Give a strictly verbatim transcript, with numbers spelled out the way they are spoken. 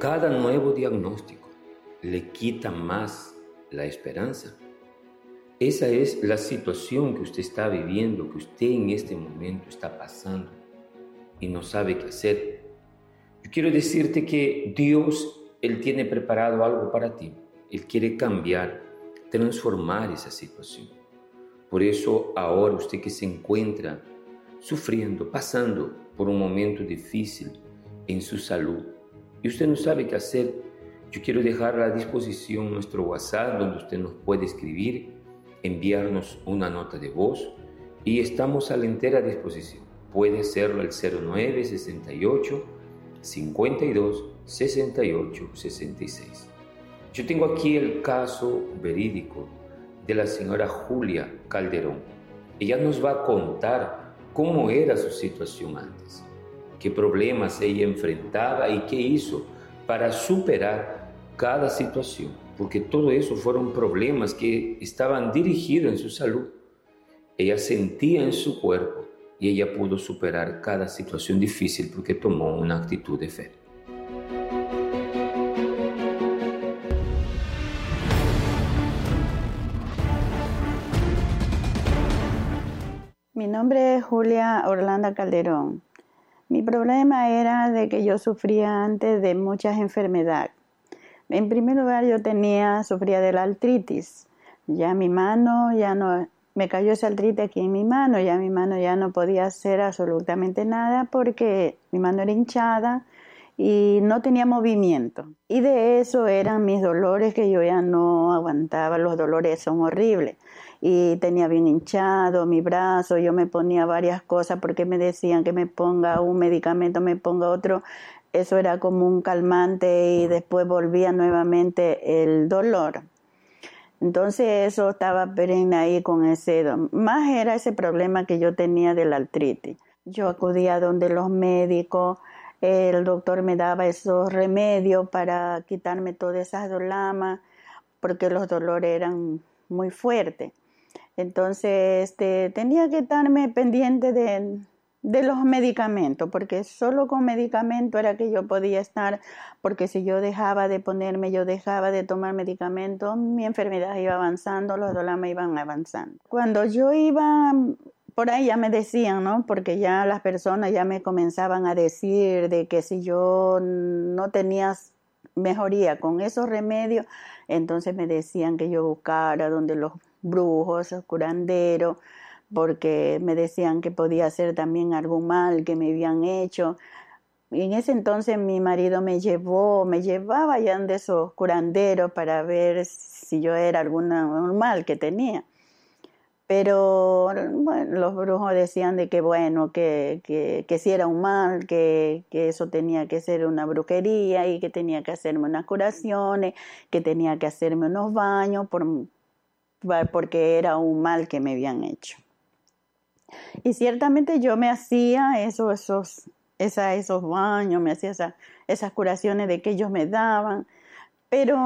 Cada nuevo diagnóstico le quita más la esperanza. Esa es la situación que usted está viviendo, que usted en este momento está pasando y no sabe qué hacer. Yo quiero decirte que Dios, Él tiene preparado algo para ti. Él quiere cambiar, transformar esa situación. Por eso ahora usted que se encuentra sufriendo, pasando por un momento difícil en su salud y usted no sabe qué hacer, yo quiero dejar a disposición nuestro WhatsApp donde usted nos puede escribir, enviarnos una nota de voz y estamos a la entera disposición. Puede hacerlo al cero nueve sesenta y ocho cincuenta y dos sesenta y ocho sesenta y seis. Yo tengo aquí el caso verídico de la señora Julia Calderón. Ella nos va a contar cómo era su situación antes, qué problemas ella enfrentaba y qué hizo para superar cada situación, porque todo eso fueron problemas que estaban dirigidos en su salud. Ella sentía en su cuerpo y ella pudo superar cada situación difícil porque tomó una actitud de fe. Mi nombre es Julia Orlando Calderón. Mi problema era de que yo sufría antes de muchas enfermedades. En primer lugar, yo tenía, sufría de la artritis. Ya mi mano, ya no, me cayó esa artritis aquí en mi mano, ya mi mano ya no podía hacer absolutamente nada porque mi mano era hinchada y no tenía movimiento. Y de eso eran mis dolores que yo ya no aguantaba, los dolores son horribles. Y tenía bien hinchado mi brazo, yo me ponía varias cosas porque me decían que me ponga un medicamento, me ponga otro. Eso era como un calmante y después volvía nuevamente el dolor. Entonces eso estaba perenne ahí con ese, más era ese problema que yo tenía de la artritis. Yo acudía donde los médicos, el doctor me daba esos remedios para quitarme todas esas dolamas porque los dolores eran muy fuertes. Entonces este, tenía que estarme pendiente de, de los medicamentos, porque solo con medicamento era que yo podía estar, porque si yo dejaba de ponerme, yo dejaba de tomar medicamentos, mi enfermedad iba avanzando, los dolores iban avanzando. Cuando yo iba, por ahí ya me decían, ¿no? Porque ya las personas ya me comenzaban a decir de que si yo no tenía mejoría con esos remedios, entonces me decían que yo buscara donde los brujos, curanderos, porque me decían que podía ser también algún mal que me habían hecho. Y en ese entonces mi marido me llevó, me llevaba ya de esos curanderos para ver si yo era algún mal que tenía. Pero bueno, los brujos decían de que bueno, que, que, que si era un mal, que, que eso tenía que ser una brujería y que tenía que hacerme unas curaciones, que tenía que hacerme unos baños por, porque era un mal que me habían hecho. Y ciertamente yo me hacía eso, esos, esa, esos baños, me hacía esa, esas curaciones de que ellos me daban, pero